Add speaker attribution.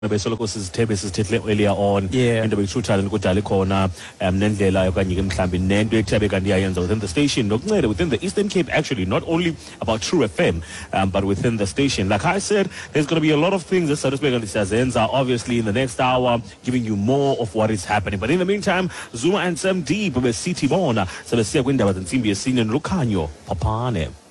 Speaker 1: besoloko sizithethe earlier on into beyithutshana kudala khona nendlela okanye ke mhlambi nento ethabe kanti iyayenza within the station nokunceda within the Eastern Cape, actually not only about True FM but within the station. Like I said, there's going to be a lot of things that Satisbeka and Siyazenza obviously in the next hour, giving you more of what is happening. But in the meantime, Zuma and Sam Deep besithi bona sebesiya kwindaba zensimbi yesine nolukhanyo Papane.